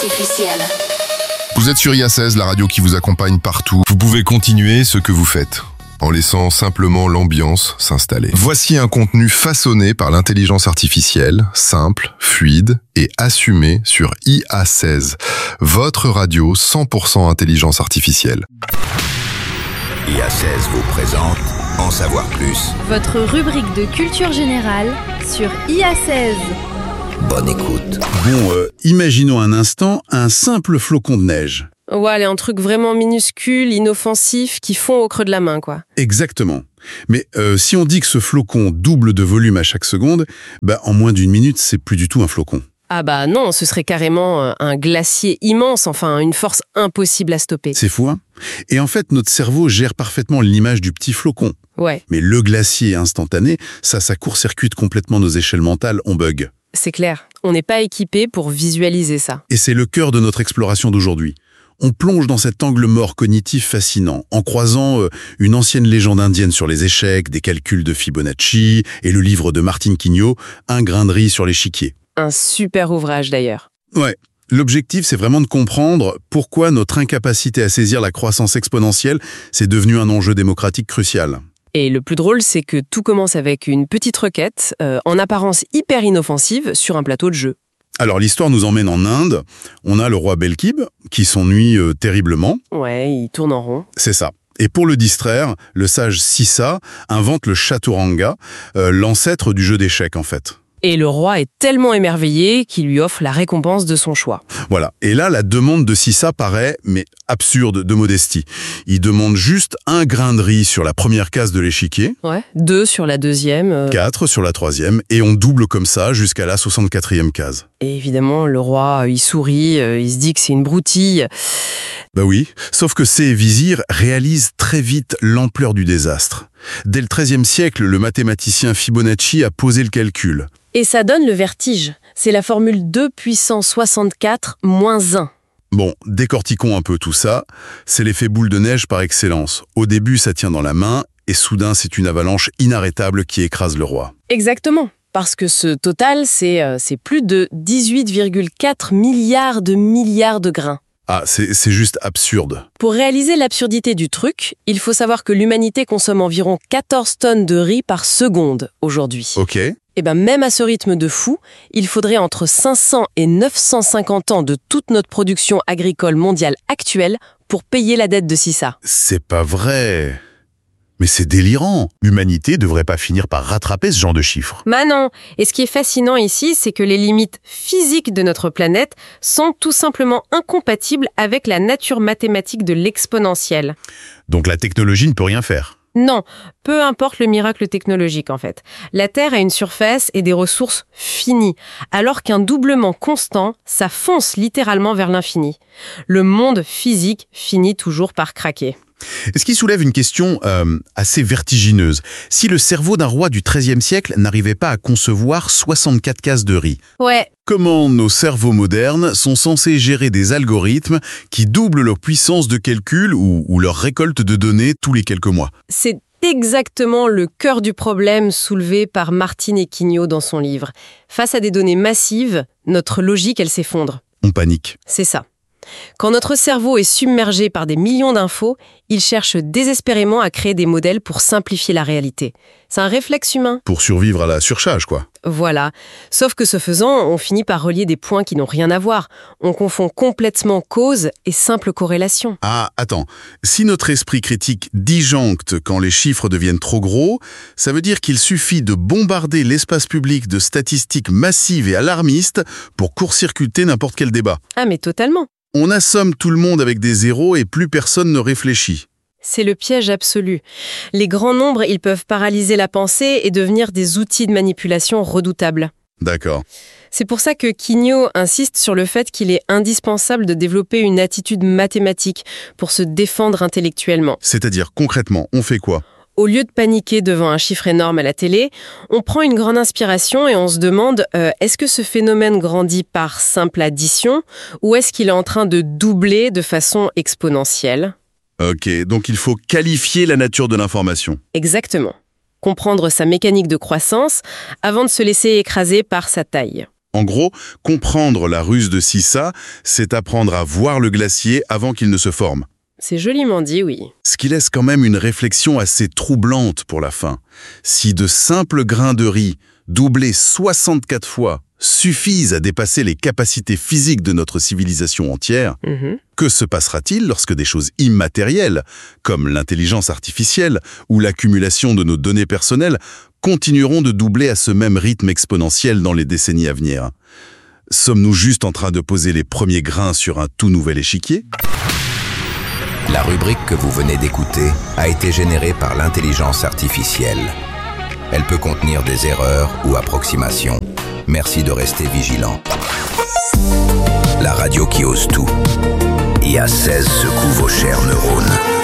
artificielle. Vous êtes sur IA16, la radio qui vous accompagne partout. Vous pouvez continuer ce que vous faites, en laissant simplement l'ambiance s'installer. Voici un contenu façonné par l'intelligence artificielle, simple, fluide et assumé sur IA16, votre radio 100% intelligence artificielle. IA16 vous présente En savoir plus. Votre rubrique de culture générale sur IA16. Bonne écoute. Bon, imaginons un instant un simple flocon de neige. Ouais, allez, un truc vraiment minuscule, inoffensif, qui fond au creux de la main, quoi. Exactement. Mais si on dit que ce flocon double de volume à chaque seconde, en moins d'une minute, c'est plus du tout un flocon. Ah bah non, ce serait carrément un glacier immense, enfin une force impossible à stopper. C'est fou, hein ? Et en fait, notre cerveau gère parfaitement l'image du petit flocon. Ouais. Mais le glacier instantané, ça court-circuite complètement nos échelles mentales, on bug. C'est clair, on n'est pas équipé pour visualiser ça. Et c'est le cœur de notre exploration d'aujourd'hui. On plonge dans cet angle mort cognitif fascinant, en croisant une ancienne légende indienne sur les échecs, des calculs de Fibonacci et le livre de Martine Quignot, Un grain de riz sur l'échiquier. Un super ouvrage d'ailleurs. Ouais. L'objectif, c'est vraiment de comprendre pourquoi notre incapacité à saisir la croissance exponentielle, c'est devenu un enjeu démocratique crucial. Et le plus drôle, c'est que tout commence avec une petite requête, en apparence hyper inoffensive, sur un plateau de jeu. Alors l'histoire nous emmène en Inde. On a le roi Belkib, qui s'ennuie terriblement. Ouais, il tourne en rond. C'est ça. Et pour le distraire, le sage Sissa invente le chaturanga, l'ancêtre du jeu d'échecs en fait. Et le roi est tellement émerveillé qu'il lui offre la récompense de son choix. Voilà. Et là, la demande de Sissa paraît, mais absurde de modestie. Il demande juste un grain de riz sur la première case de l'échiquier. Ouais, 2 sur la deuxième. 4 sur la troisième. Et on double comme ça jusqu'à la 64e case. Et évidemment, le roi, il sourit, il se dit que c'est une broutille. Bah oui, sauf que ces vizirs réalisent très vite l'ampleur du désastre. Dès le XIIIe siècle, le mathématicien Fibonacci a posé le calcul. Et ça donne le vertige. C'est la formule 2 puissance 64 moins 1. Bon, décortiquons un peu tout ça. C'est l'effet boule de neige par excellence. Au début, ça tient dans la main, et soudain, c'est une avalanche inarrêtable qui écrase le roi. Exactement. Parce que ce total, c'est plus de 18,4 milliards de grains. Ah, c'est juste absurde. Pour réaliser l'absurdité du truc, il faut savoir que l'humanité consomme environ 14 tonnes de riz par seconde aujourd'hui. Ok. Et même à ce rythme de fou, il faudrait entre 500 et 950 ans de toute notre production agricole mondiale actuelle pour payer la dette de Sissa. C'est pas vrai. Mais c'est délirant. L'humanité devrait pas finir par rattraper ce genre de chiffres. Non. Et ce qui est fascinant ici, c'est que les limites physiques de notre planète sont tout simplement incompatibles avec la nature mathématique de l'exponentielle. Donc la technologie ne peut rien faire. Non, peu importe le miracle technologique en fait. La Terre a une surface et des ressources finies, alors qu'un doublement constant, ça fonce littéralement vers l'infini. Le monde physique finit toujours par craquer. Ce qui soulève une question assez vertigineuse. Si le cerveau d'un roi du XIIIe siècle n'arrivait pas à concevoir 64 cases de riz, ouais. Comment nos cerveaux modernes sont censés gérer des algorithmes qui doublent leur puissance de calcul ou leur récolte de données tous les quelques mois? C'est exactement le cœur du problème soulevé par Martine et Quignot dans son livre. Face à des données massives, notre logique, elle s'effondre. On panique. C'est ça. Quand notre cerveau est submergé par des millions d'infos, il cherche désespérément à créer des modèles pour simplifier la réalité. C'est un réflexe humain. Pour survivre à la surcharge, quoi. Voilà. Sauf que ce faisant, on finit par relier des points qui n'ont rien à voir. On confond complètement cause et simple corrélation. Ah, attends. Si notre esprit critique disjoncte quand les chiffres deviennent trop gros, ça veut dire qu'il suffit de bombarder l'espace public de statistiques massives et alarmistes pour court-circuiter n'importe quel débat. Ah, mais totalement. On assomme tout le monde avec des zéros et plus personne ne réfléchit. C'est le piège absolu. Les grands nombres, ils peuvent paralyser la pensée et devenir des outils de manipulation redoutables. D'accord. C'est pour ça que Quignot insiste sur le fait qu'il est indispensable de développer une attitude mathématique pour se défendre intellectuellement. C'est-à-dire, concrètement, on fait quoi ? Au lieu de paniquer devant un chiffre énorme à la télé, on prend une grande inspiration et on se demande est-ce que ce phénomène grandit par simple addition ou est-ce qu'il est en train de doubler de façon exponentielle ? Ok, donc il faut qualifier la nature de l'information. Exactement. Comprendre sa mécanique de croissance avant de se laisser écraser par sa taille. En gros, comprendre la ruse de Sissa, c'est apprendre à voir le glacier avant qu'il ne se forme. C'est joliment dit, oui. Ce qui laisse quand même une réflexion assez troublante pour la fin. Si de simples grains de riz, doublés 64 fois, suffisent à dépasser les capacités physiques de notre civilisation entière, que se passera-t-il lorsque des choses immatérielles, comme l'intelligence artificielle ou l'accumulation de nos données personnelles, continueront de doubler à ce même rythme exponentiel dans les décennies à venir? Sommes-nous juste en train de poser les premiers grains sur un tout nouvel échiquier? La rubrique que vous venez d'écouter a été générée par l'intelligence artificielle. Elle peut contenir des erreurs ou approximations. Merci de rester vigilant. La radio qui ose tout. IA16 secoue vos chers neurones.